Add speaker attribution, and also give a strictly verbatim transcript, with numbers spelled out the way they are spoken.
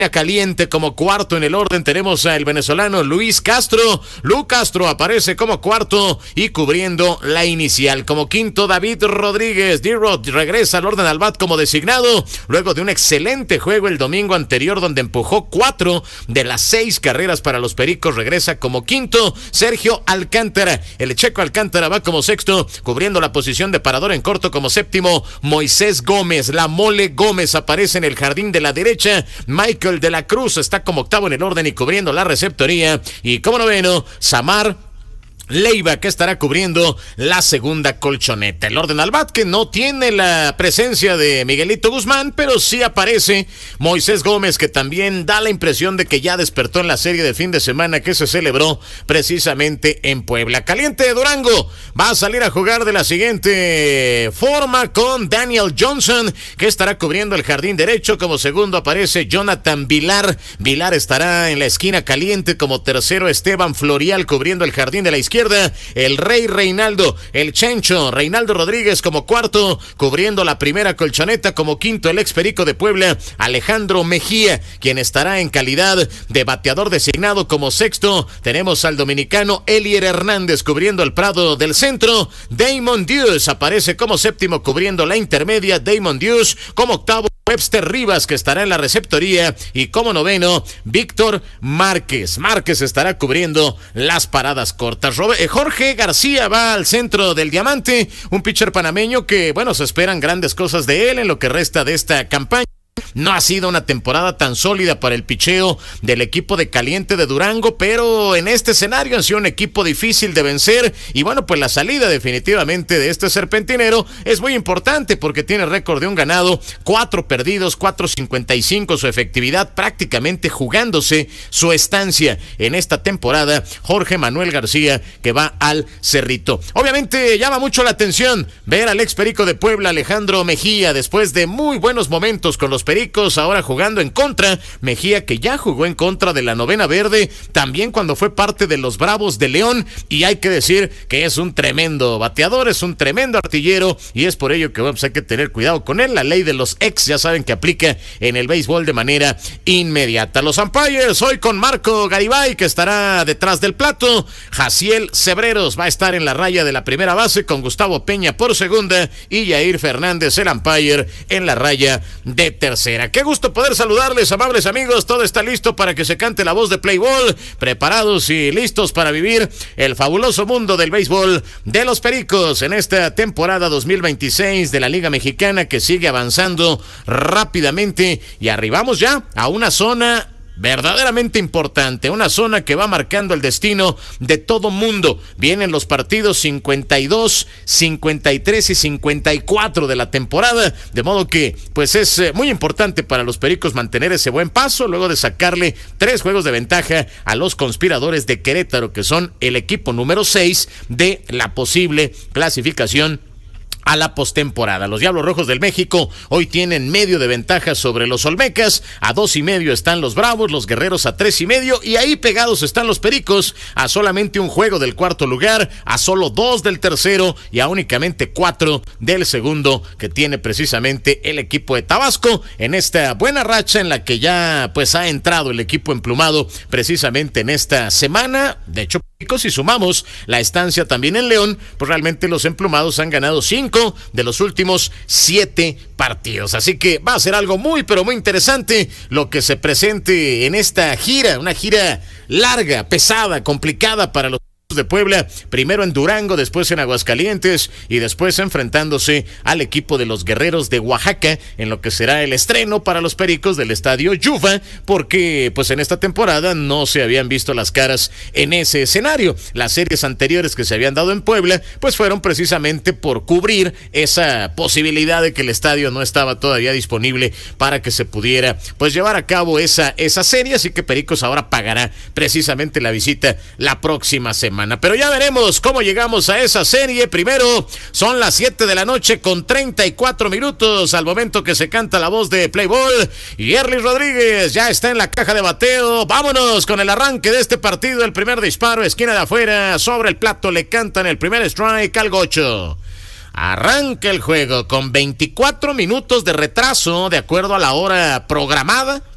Speaker 1: caliente como cuarto en el orden. Tenemos al venezolano Luis Castro. Lu Castro aparece como cuarto y cubriendo la inicial. Como quinto, David Rodríguez. D-Rod regresa al orden al bat como designado luego de un excelente juego el domingo anterior donde empujó cuatro de las seis carreras para los Pericos. Regresa como quinto. Sergio Alcántara, el checo Alcántara va como sexto, cubriendo la posición de parador en corto. Como séptimo, Moisés Gómez, la Mole Gómez aparece en el jardín de la derecha. Michael de la Cruz está como octavo en el orden y cubriendo la receptoría. Y como noveno, Samar Leiva, que estará cubriendo la segunda colchoneta. El orden al bat, que no tiene la presencia de Miguelito Guzmán, pero sí aparece Moisés Gómez, que también da la impresión de que ya despertó en la serie de fin de semana que se celebró precisamente en Puebla. Caliente de Durango va a salir a jugar de la siguiente forma con Daniel Johnson, que estará cubriendo el jardín derecho. Como segundo aparece Jonathan Vilar. Vilar estará en la esquina caliente. Como tercero, Esteban Florial cubriendo el jardín de la izquierda. El Rey Reinaldo, el Chencho, Reinaldo Rodríguez como cuarto, cubriendo la primera colchoneta. Como quinto, el ex Perico de Puebla, Alejandro Mejía, quien estará en calidad de bateador designado. Como sexto, tenemos al dominicano Elier Hernández cubriendo el prado del centro. Damon Deuce aparece como séptimo cubriendo la intermedia. Damon Deuce como octavo, Webster Rivas, que estará en la receptoría, y como noveno, Víctor Márquez. Márquez estará cubriendo las paradas cortas. Jorge García va al centro del diamante, un pitcher panameño que, bueno, se esperan grandes cosas de él en lo que resta de esta campaña. No ha sido una temporada tan sólida para el picheo del equipo de Caliente de Durango, pero en este escenario ha sido un equipo difícil de vencer. Y bueno, pues la salida definitivamente de este serpentinero es muy importante porque tiene récord de un ganado, cuatro perdidos, cuatro cincuenta y cinco su efectividad, prácticamente jugándose su estancia en esta temporada. Jorge Manuel García, que va al Cerrito. Obviamente llama mucho la atención ver al ex Perico de Puebla, Alejandro Mejía, después de muy buenos momentos con los Pericos, ahora jugando en contra. Mejía, que ya jugó en contra de la novena verde, también cuando fue parte de los Bravos de León, y hay que decir que es un tremendo bateador, es un tremendo artillero, y es por ello que bueno, pues hay que tener cuidado con él. La ley de los ex, ya saben que aplica en el béisbol de manera inmediata. Los umpires hoy con Marco Garibay, que estará detrás del plato. Jaciel Cebreros va a estar en la raya de la primera base con Gustavo Peña por segunda, y Yair Fernández, el umpire, en la raya de tercera. Qué gusto poder saludarles, amables amigos. Todo está listo para que se cante la voz de Play Ball, preparados y listos para vivir el fabuloso mundo del béisbol de los Pericos en esta temporada dos mil veintiséis de la Liga Mexicana, que sigue avanzando rápidamente, y arribamos ya a una zona verdaderamente importante, una zona que va marcando el destino de todo mundo. Vienen los partidos cincuenta y dos, cincuenta y tres y cincuenta y cuatro de la temporada, de modo que pues es eh, muy importante para los Pericos mantener ese buen paso, luego de sacarle tres juegos de ventaja a los Conspiradores de Querétaro, que son el equipo número seis de la posible clasificación a la postemporada. Los Diablos Rojos del México hoy tienen medio de ventaja sobre los Olmecas, a dos y medio están los Bravos, los Guerreros a tres y medio, y ahí pegados están los Pericos, a solamente un juego del cuarto lugar, a solo dos del tercero y a únicamente cuatro del segundo, que tiene precisamente el equipo de Tabasco en esta buena racha en la que ya pues ha entrado el equipo emplumado precisamente en esta semana. De hecho, si sumamos la estancia también en León, pues realmente los emplumados han ganado cinco de los últimos siete partidos. Así que va a ser algo muy, pero muy interesante lo que se presente en esta gira, una gira larga, pesada, complicada para los de Puebla, primero en Durango, después en Aguascalientes y después enfrentándose al equipo de los Guerreros de Oaxaca en lo que será el estreno para los Pericos del estadio Yufa, porque pues en esta temporada no se habían visto las caras en ese escenario. Las series anteriores que se habían dado en Puebla pues fueron precisamente por cubrir esa posibilidad de que el estadio no estaba todavía disponible para que se pudiera pues llevar a cabo esa, esa serie, así que Pericos ahora pagará precisamente la visita la próxima semana. Pero ya veremos cómo llegamos a esa serie. Primero son las siete de la noche con treinta y cuatro minutos al momento que se canta la voz de Play Ball, y Erlis Rodríguez ya está en la caja de bateo. Vámonos con el arranque de este partido. El primer disparo, esquina de afuera, sobre el plato, le cantan el primer strike al gocho. Arranca el juego con veinticuatro minutos de retraso de acuerdo a la hora programada.